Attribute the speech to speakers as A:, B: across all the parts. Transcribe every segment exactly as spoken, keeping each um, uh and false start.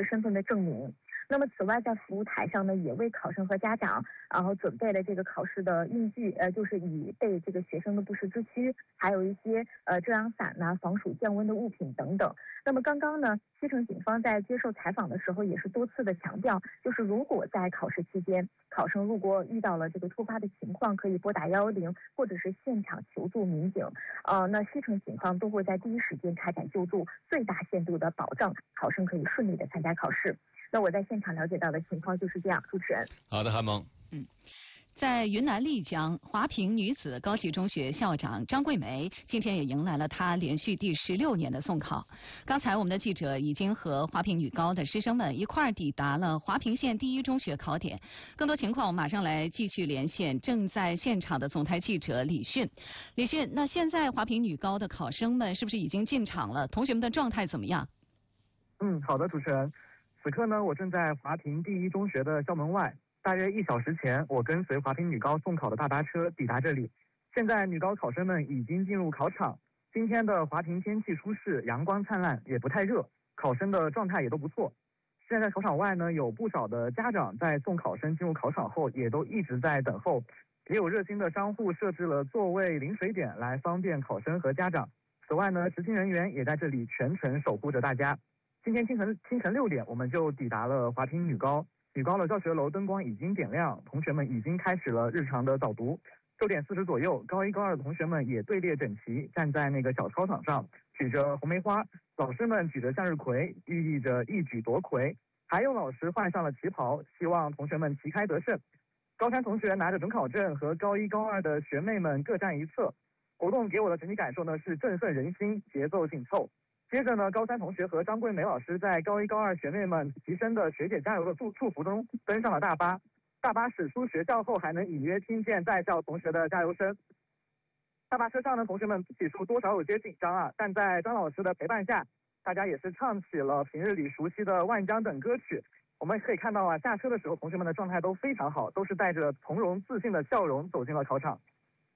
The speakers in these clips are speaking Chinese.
A: 身份的证明。那么此外，在服务台上呢，也为考生和家长，然后准备了这个考试的用具，呃，就是以备这个学生的不时之需，还有一些呃遮阳伞呐、防暑降温的物品等等。那么刚刚呢，西城警方在接受采访的时候，也是多次的强调，就是如果在考试期间，考生如果遇到了这个突发的情况，可以拨打幺幺零，或者是现场求助民警。呃，那西城警方都会在第一时间开展救助，最大限度的保障考生可以顺利的参加考试。那我在现场了解到的情况就是这样，主持人。
B: 好的，韩萌。
C: 嗯。在云南丽江华坪女子高级中学校长张桂梅今天也迎来了她连续第十六年的送考。刚才我们的记者已经和华坪女高的师生们一块儿抵达了华坪县第一中学考点。更多情况我马上来继续连线正在现场的总台记者李迅。李迅，那现在华坪女高的考生们是不是已经进场了？同学们的状态怎么样？
D: 嗯，好的，主持人。此刻呢，我正在华坪第一中学的校门外。大约一小时前，我跟随华坪女高送考的大巴车抵达这里。现在女高考生们已经进入考场。今天的华坪天气舒适，阳光灿烂，也不太热，考生的状态也都不错。现在考场外呢，有不少的家长在送考生进入考场后，也都一直在等候。也有热心的商户设置了座位临水点来方便考生和家长。此外呢，执勤人员也在这里全程守护着大家。今天清晨清晨六点，我们就抵达了华坪女高。女高的教学楼灯光已经点亮，同学们已经开始了日常的早读。六点四十左右，高一高二的同学们也队列整齐，站在那个小操场上，举着红梅花。老师们举着向日葵，寓意着一举夺魁。还有老师换上了旗袍，希望同学们旗开得胜。高三同学拿着准考证和高一高二的学妹们各站一侧。活动给我的整体感受呢是振奋人心，节奏紧凑。接着呢，高三同学和张桂梅老师在高一高二学妹们齐声的学姐加油的祝祝福中登上了大巴。大巴驶出学校后，还能隐约听见在校同学的加油声。大巴车上的同学们起初多少有些紧张啊，但在张老师的陪伴下，大家也是唱起了平日里熟悉的《万江》等歌曲。我们可以看到啊，下车的时候同学们的状态都非常好，都是带着从容自信的笑容走进了考场。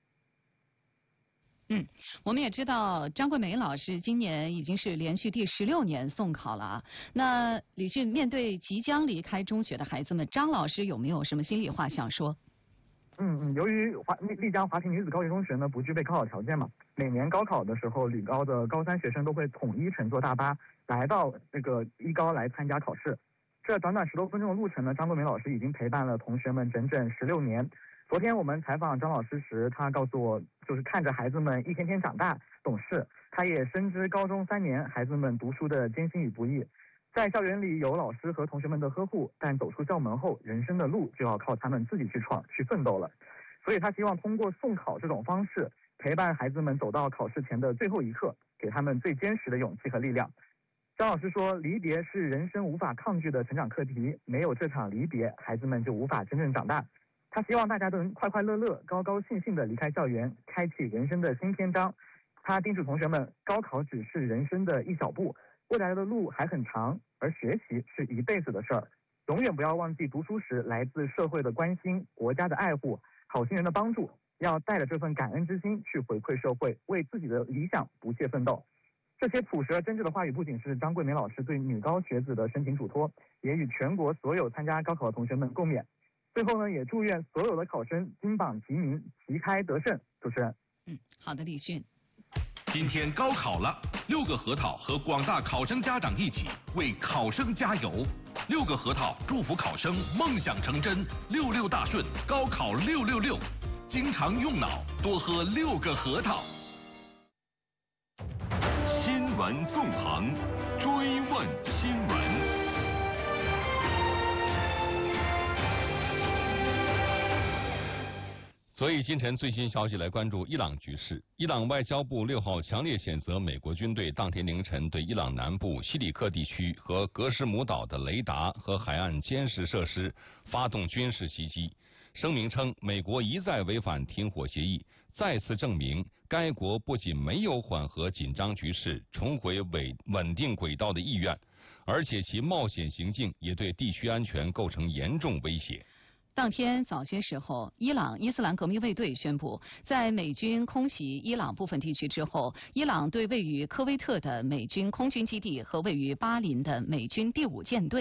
C: 嗯，我们也知道张桂梅老师今年已经是连续第十六年送考了啊。那李迅，面对即将离开中学的孩子们，张老师有没有什么心里话想说？
D: 嗯嗯，由于华丽江华坪女子高级中学呢不具备高考条件嘛，每年高考的时候，女高的高三学生都会统一乘坐大巴来到那个一高来参加考试。这短短十多分钟的路程呢，张桂梅老师已经陪伴了同学们整整十六年。昨天我们采访张老师时，他告诉我，就是看着孩子们一天天长大懂事，他也深知高中三年孩子们读书的艰辛与不易。在校园里有老师和同学们的呵护，但走出校门后，人生的路就要靠他们自己去闯去奋斗了。所以他希望通过送考这种方式，陪伴孩子们走到考试前的最后一刻，给他们最坚实的勇气和力量。张老师说，离别是人生无法抗拒的成长课题，没有这场离别，孩子们就无法真正长大。他希望大家都能快快乐乐、高高兴兴地离开校园，开启人生的新篇章。他叮嘱同学们，高考只是人生的一小步，未来的路还很长，而学习是一辈子的事儿。永远不要忘记读书时来自社会的关心、国家的爱护、好心人的帮助，要带着这份感恩之心去回馈社会，为自己的理想不懈奋斗。这些朴实而真挚的话语，不仅是张桂梅老师对女高学子的深情嘱托，也与全国所有参加高考的同学们共勉。最后呢，也祝愿所有的考生金榜题名，旗开得胜。主持人，
C: 嗯，好的，李迅。
E: 今天高考了，六个核桃和广大考生家长一起为考生加油。六个核桃祝福考生梦想成真，六六大顺，高考六六六。经常用脑，多喝六个核桃。新闻纵横，追问新闻。
B: 所以，今晨最新消息来关注伊朗局势。伊朗外交部六号强烈谴责美国军队当天凌晨对伊朗南部西里克地区和格什姆岛的雷达和海岸监视设施发动军事袭击。声明称，美国一再违反停火协议，再次证明该国不仅没有缓和紧张局势、重回稳稳定轨道的意愿，而且其冒险行径也对地区安全构成严重威胁。
C: 当天早些时候，伊朗伊斯兰革命卫队宣布，在美军空袭伊朗部分地区之后，伊朗对位于科威特的美军空军基地和位于巴林的美军第五舰队